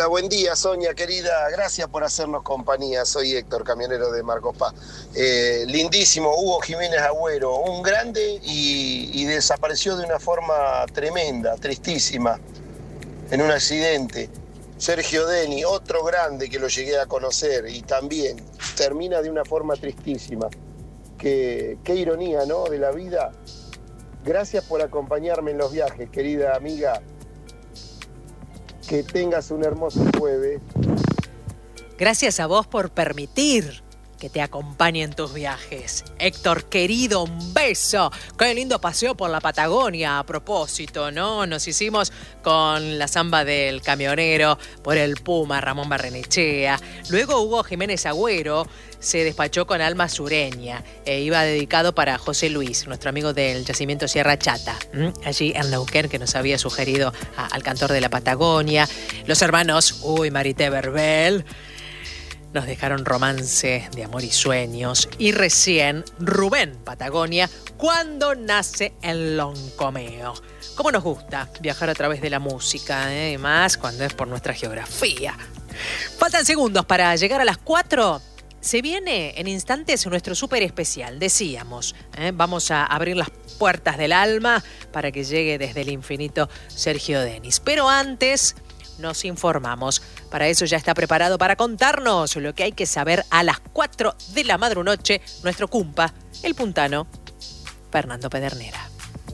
Hola, buen día, Sonia, querida. Gracias por hacernos compañía. Soy Héctor, camionero de Marcos Paz. Lindísimo, Hugo Jiménez Agüero, un grande y desapareció de una forma tremenda, tristísima, en un accidente. Sergio Deni, otro grande que lo llegué a conocer y también termina de una forma tristísima. Qué ironía, ¿no?, de la vida. Gracias por acompañarme en los viajes, querida amiga. Que tengas un hermoso jueves. Gracias a vos por permitir que te acompañe en tus viajes. Héctor, querido, un beso. Qué lindo paseo por la Patagonia. A propósito, ¿no? Nos hicimos con la samba del camionero, por el Puma, Ramón Barrenechea. Luego Hugo Jiménez Agüero se despachó con Alma Sureña. Iba dedicado para José Luis, nuestro amigo del yacimiento Sierra Chata, allí en Neuquén, que nos había sugerido al cantor de la Patagonia. Los hermanos Marité Verbel nos dejaron Romance de Amor y Sueños. Y recién Rubén Patagonia, Cuando nace el loncomeo. ¿Cómo nos gusta viajar a través de la música? Y más cuando es por nuestra geografía. Faltan segundos para llegar a las 4. Se viene en instantes nuestro súper especial, decíamos. Vamos a abrir las puertas del alma para que llegue desde el infinito Sergio Denis. Pero antes nos informamos. Para eso ya está preparado para contarnos lo que hay que saber a las 4 de la madrunoche nuestro cumpa, el puntano Fernando Pedernera.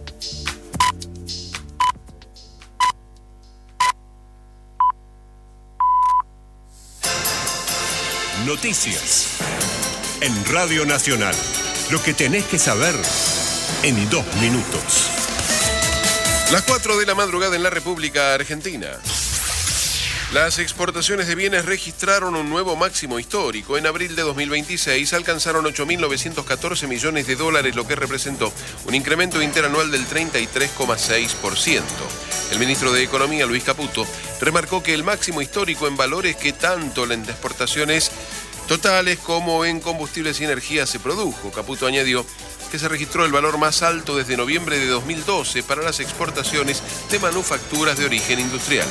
Noticias en Radio Nacional. Lo que tenés que saber en 2 minutos. Las 4 de la madrugada en la República Argentina. Las exportaciones de bienes registraron un nuevo máximo histórico. En abril de 2026 alcanzaron 8.914 millones de dólares, lo que representó un incremento interanual del 33,6%. El ministro de Economía, Luis Caputo, remarcó que el máximo histórico en valores que tanto en exportaciones totales como en combustibles y energía se produjo. Caputo añadió que se registró el valor más alto desde noviembre de 2012 para las exportaciones de manufacturas de origen industrial.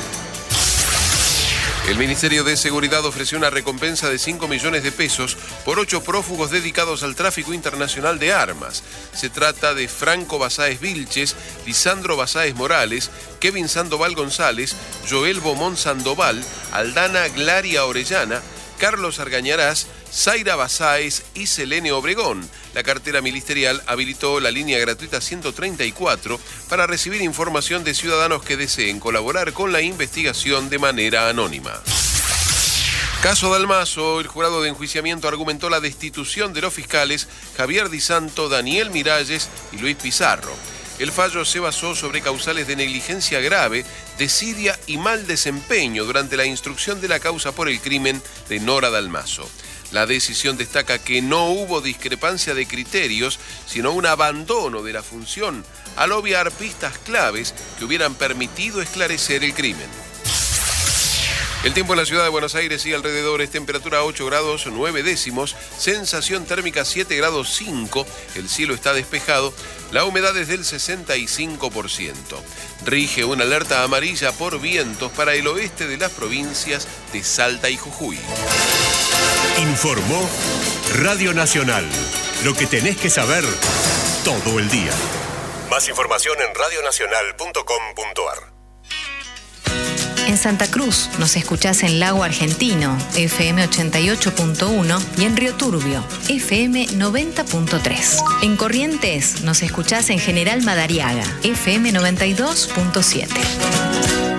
El Ministerio de Seguridad ofreció una recompensa de 5 millones de pesos por 8 prófugos dedicados al tráfico internacional de armas. Se trata de Franco Basáez Vilches, Lisandro Basáez Morales, Kevin Sandoval González, Joel Bomón Sandoval, Aldana Glaria Orellana, Carlos Argañarás, Zaira Basáez y Selene Obregón. La cartera ministerial habilitó la línea gratuita 134 para recibir información de ciudadanos que deseen colaborar con la investigación de manera anónima. Caso Dalmazo, el jurado de enjuiciamiento argumentó la destitución de los fiscales Javier Di Santo, Daniel Miralles y Luis Pizarro. El fallo se basó sobre causales de negligencia grave, desidia y mal desempeño durante la instrucción de la causa por el crimen de Nora Dalmazo. La decisión destaca que no hubo discrepancia de criterios, sino un abandono de la función al obviar pistas claves que hubieran permitido esclarecer el crimen. El tiempo en la ciudad de Buenos Aires y alrededores, temperatura 8 grados 9 décimos, sensación térmica 7 grados 5, el cielo está despejado, la humedad es del 65%. Rige una alerta amarilla por vientos para el oeste de las provincias de Salta y Jujuy. Informó Radio Nacional. Lo que tenés que saber todo el día. Más información en radionacional.com.ar. En Santa Cruz nos escuchás en Lago Argentino, FM 88.1 y en Río Turbio, FM 90.3. En Corrientes nos escuchás en General Madariaga, FM 92.7.